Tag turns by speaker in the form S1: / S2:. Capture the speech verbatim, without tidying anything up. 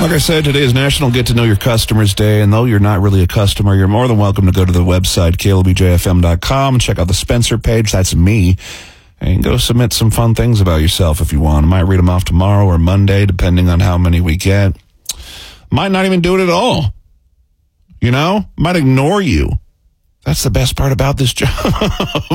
S1: Like I said, today is National Get to Know Your Customers Day, and though you're not really a customer, you're more than welcome to go to the website, K L B J F M dot com, and check out the Spencer page. That's me. And go submit some fun things about yourself if you want. I might read them off tomorrow or Monday, depending on how many we get. Might not even do it at all. You know? Might ignore you. That's the best part about this job.